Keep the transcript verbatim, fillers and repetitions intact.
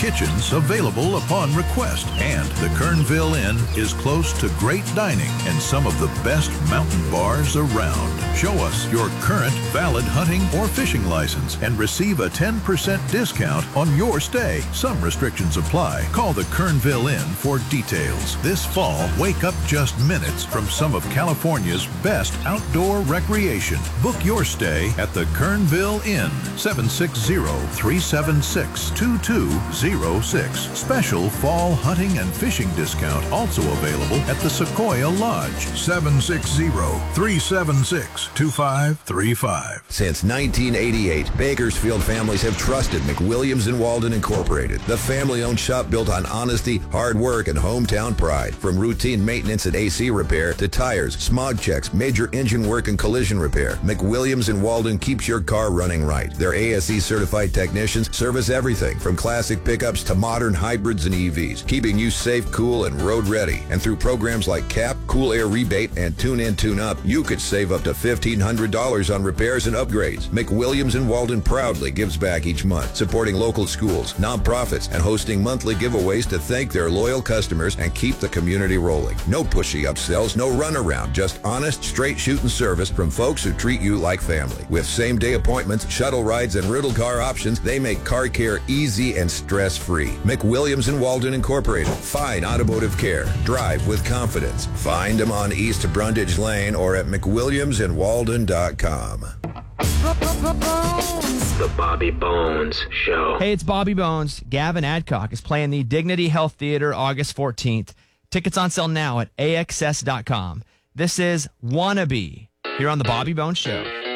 kitchens available upon request. And the Kernville Inn is close to great dining and some of the best mountain bars around. Show us your current valid hunting or fishing license and receive a ten percent discount on your stay. Some restrictions apply. Call the Kernville Inn for details. This fall, wake up just minutes from some of California's best outdoor recreation. Book your stay at the Kernville Inn, seven six zero, three seven six, two two zero six. Special fall hunting and fishing discount also available at the Sequoia Lodge, seven six zero, three seven six, two five three five. Since nineteen eighty-eight, Bakersfield families have trusted McWilliams and Walden Incorporated, the family-owned shop built on honesty, hard work, and hometown pride. From routine maintenance and A C repair to tires, smog checks, major engine work, and collision repair, McWilliams and Walden keeps your car running right. Their A S E-certified technicians service everything from classic pickups to modern hybrids and E Vs, keeping you safe, cool, and road-ready. And through programs like C A P, Cool Air Rebate, and Tune In, Tune Up, you could save up to fifteen hundred dollars on repairs and upgrades. McWilliams and Walden proudly gives back each month, supporting local schools, nonprofits, and hosting monthly giveaways to thank their loyal customers and keep the community rolling. No pushy upsells, no runaround, just honest, straight shooting service from folks who treat you like family. With same-day appointments, shuttle rides, and rental car options, they make car care easy and stress-free. McWilliams and Walden Incorporated. Fine automotive care. Drive with confidence. Find them on East Brundage Lane or at mcwilliams and walden dot com. The Bobby Bones Show. Hey, it's Bobby Bones. Gavin Adcock is playing the Dignity Health Theater August fourteenth. Tickets on sale now at A X S dot com. This is Wannabe here on The Bobby Bones Show.